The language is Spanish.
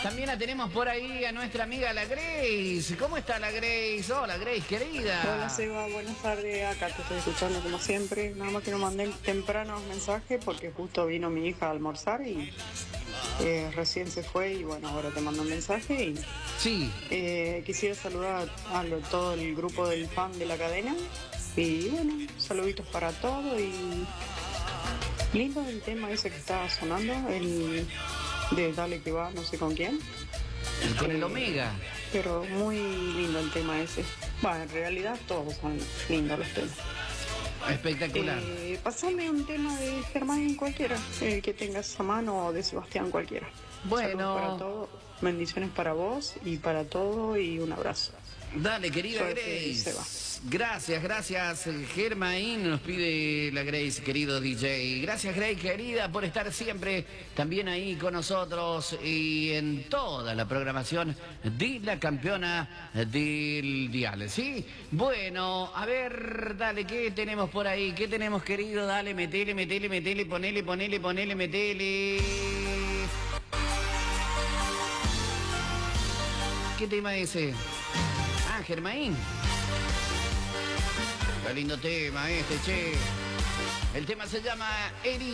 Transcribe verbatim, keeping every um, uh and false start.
También la tenemos por ahí a nuestra amiga la Grace. ¿Cómo está la Grace? Hola Grace, querida. Hola Seba, buenas tardes. Acá te estoy escuchando como siempre. Nada más que no mandé temprano mensaje porque justo vino mi hija a almorzar y eh, recién se fue y bueno, ahora te mando un mensaje y Sí. eh, quisiera saludar a, a lo- todo el grupo del fan de la cadena y bueno, saluditos para todos y lindo el tema ese que estaba sonando, el de Dale que va, no sé con quién. El- con el Eh, Omega. Pero muy lindo el tema ese. Bueno, en realidad todos son lindos los temas. Espectacular. Eh, pasame un tema de Germán cualquiera, el que tengas a mano o de Sebastián cualquiera. Bueno. Saludos para todos, bendiciones para vos y para todo y un abrazo. Dale, querida Suerte, Grace. Seba. Gracias, gracias, Germain, nos pide la Grace, querido D J. Gracias, Grace, querida, por estar siempre también ahí con nosotros y en toda la programación de la campeona del dial, ¿sí? Bueno, a ver, dale, ¿qué tenemos por ahí? ¿Qué tenemos, querido? Dale, metele, metele, metele, ponele, ponele, ponele, metele. ¿Qué tema es ese? Ah, Germain. Qué lindo tema este, che. El tema se llama Eri.